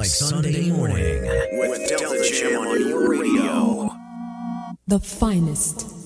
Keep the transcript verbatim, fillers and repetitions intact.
Sunday morning with Delta Jam on your radio. The finest